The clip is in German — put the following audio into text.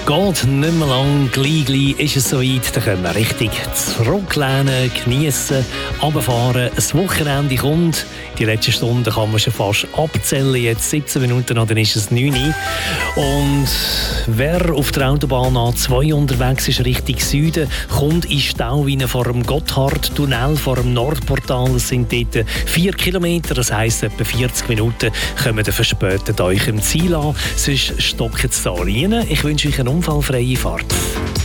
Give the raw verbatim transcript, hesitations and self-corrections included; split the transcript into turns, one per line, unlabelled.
Geht nicht mehr lang, gleich, gleich ist es soweit. Da können wir richtig zurücklehnen, geniessen, runterfahren. Das Wochenende kommt. Die letzte Stunde kann man schon fast abzählen. Jetzt siebzehn Minuten noch, dann ist es neun Uhr. Und wer auf der Autobahn A zwei unterwegs ist, Richtung Süden, kommt in Stau wie vor dem Gotthardtunnel, vor dem Nordportal. Es sind dort vier Kilometer, das heisst etwa vierzig Minuten, kommen ihr verspätet euch im Ziel an. Sonst stockt es da rein. Ich wünsche euch eine unfallfreie Fahrt.